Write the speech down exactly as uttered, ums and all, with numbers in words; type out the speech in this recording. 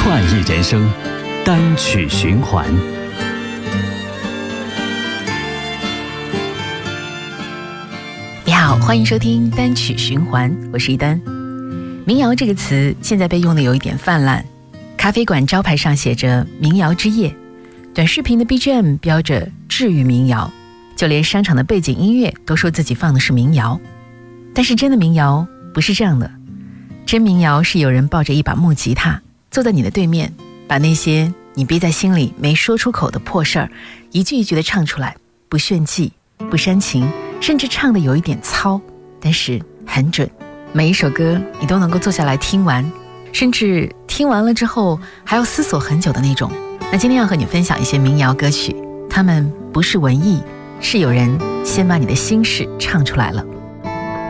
快意人生，单曲循环。 你好，欢迎收听单曲循环，我是一丹。民谣这个词现在被用的有一点泛滥，咖啡馆招牌上写着民谣之夜，短视频的 B G M 标着治愈民谣，就连商场的背景音乐都说自己放的是民谣。但是真的民谣不是这样的，真民谣是有人抱着一把木吉他坐在你的对面，把那些你憋在心里没说出口的破事儿一句一句的唱出来，不炫技，不煽情，甚至唱的有一点糙，但是很准。每一首歌你都能够坐下来听完，甚至听完了之后还要思索很久的那种。那今天要和你分享一些民谣歌曲，它们不是文艺，是有人先把你的心事唱出来了。